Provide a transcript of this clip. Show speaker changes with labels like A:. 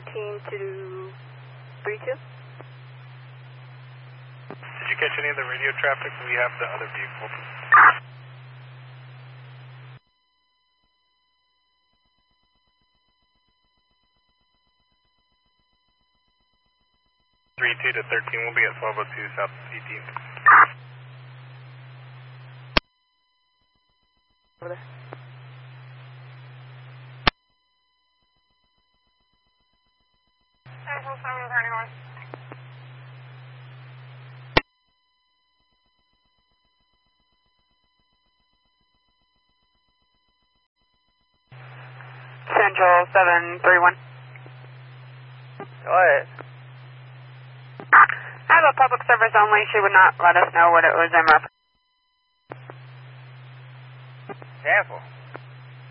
A: to 32.
B: Did you catch any of the radio traffic? We have the other vehicle. 32 to 13, we'll be at 1202 South 18th.
A: Over there.
C: Central 731.
A: Central 731.
D: Go ahead.
A: I have a public service only. She would not let us know what it was in reference.
D: Careful.